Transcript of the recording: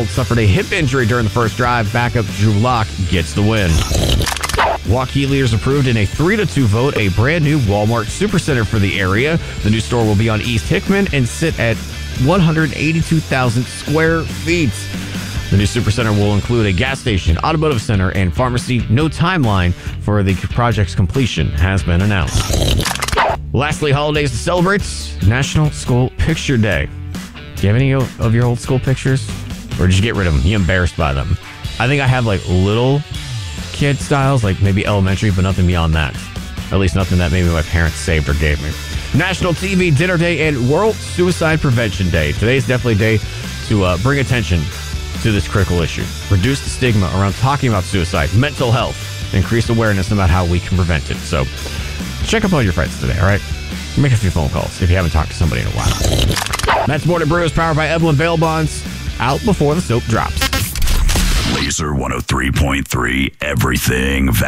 suffered a hip injury during the first drive. Backup Drew Lock gets the win. Waukee leaders approved in a 3-2 vote a brand new Walmart Supercenter for the area. The new store will be on East Hickman and sit at 182,000 square feet. The new Supercenter will include a gas station, automotive center, and pharmacy. No timeline for the project's completion has been announced. Lastly, holidays to celebrate. National School Picture Day. Do you have any of your old school pictures? Or did you get rid of them? You embarrassed by them? I think I have like little kid styles, like maybe elementary, but nothing beyond that. At least nothing that maybe my parents saved or gave me. National TV Dinner Day and World Suicide Prevention Day. Today's definitely a day to bring attention to this critical issue. Reduce the stigma around talking about suicide, mental health, increase awareness about how we can prevent it. So check up on your friends today, all right? Make a few phone calls if you haven't talked to somebody in a while. That's Morning Brew is powered by Evelyn Bail Bonds. Out before the soap drops. Laser 103.3, everything